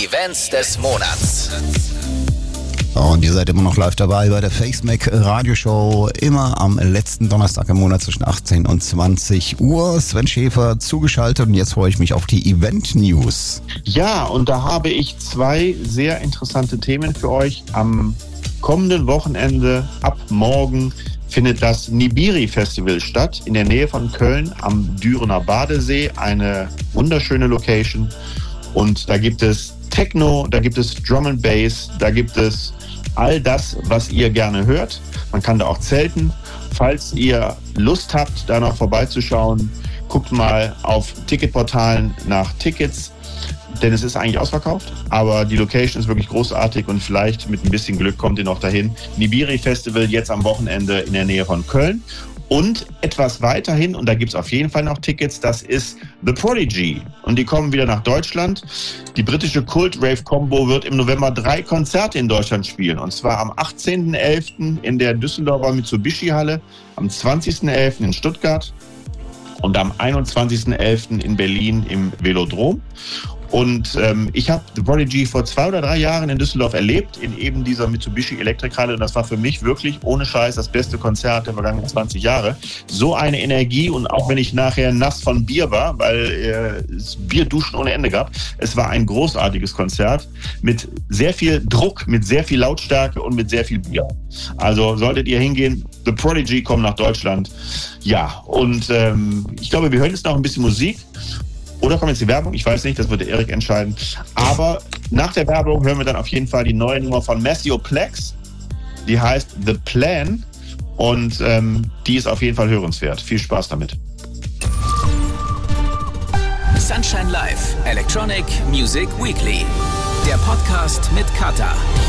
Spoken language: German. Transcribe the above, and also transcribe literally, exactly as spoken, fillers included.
Events des Monats. Und ihr seid immer noch live dabei bei der FaceMac Radioshow, immer am letzten Donnerstag im Monat zwischen achtzehn und zwanzig Uhr. Sven Schäfer zugeschaltet und jetzt freue ich mich auf die Event-News. Ja, und da habe ich zwei sehr interessante Themen für euch. Am kommenden Wochenende, ab morgen, findet das Nibiri-Festival statt in der Nähe von Köln am Dürener Badesee. Eine wunderschöne Location. Und da gibt es Techno, da gibt es Drum and Bass, da gibt es all das, was ihr gerne hört. Man kann da auch zelten. Falls ihr Lust habt, da noch vorbeizuschauen, guckt mal auf Ticketportalen nach Tickets, denn es ist eigentlich ausverkauft. Aber die Location ist wirklich großartig und vielleicht mit ein bisschen Glück kommt ihr noch dahin. Nibiri Festival jetzt am Wochenende in der Nähe von Köln. Und etwas weiterhin, und da gibt es auf jeden Fall noch Tickets, das ist The Prodigy. Und die kommen wieder nach Deutschland. Die britische Kult-Rave-Combo wird im November drei Konzerte in Deutschland spielen. Und zwar am achtzehnten elften in der Düsseldorfer Mitsubishi-Halle, am zwanzigsten elften in Stuttgart und am einundzwanzigsten elften in Berlin im Velodrom. Und ähm, ich habe The Prodigy vor zwei oder drei Jahren in Düsseldorf erlebt, in eben dieser Mitsubishi Elektrikhalle. Und das war für mich wirklich ohne Scheiß das beste Konzert der vergangenen zwanzig Jahre. So eine Energie, und auch wenn ich nachher nass von Bier war, weil äh, es Bierduschen ohne Ende gab, es war ein großartiges Konzert mit sehr viel Druck, mit sehr viel Lautstärke und mit sehr viel Bier. Also solltet ihr hingehen, The Prodigy kommen nach Deutschland. Ja, und ähm, ich glaube, wir hören jetzt noch ein bisschen Musik. Oder kommt jetzt die Werbung? Ich weiß nicht, das wird der Erik entscheiden. Aber nach der Werbung hören wir dann auf jeden Fall die neue Nummer von Maceo Plex. Die heißt The Plan. Und ähm, die ist auf jeden Fall hörenswert. Viel Spaß damit. Sunshine Live, Electronic Music Weekly. Der Podcast mit Kata.